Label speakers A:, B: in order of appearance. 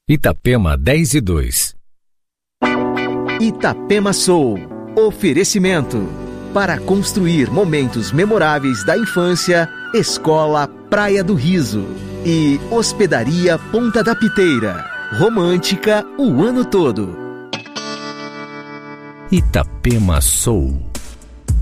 A: Itapema 10:02.
B: Itapema Soul. Oferecimento. Para construir momentos memoráveis da infância, Escola Praia do Riso. E Hospedaria Ponta da Piteira. Romântica o ano todo.
A: Itapema Soul.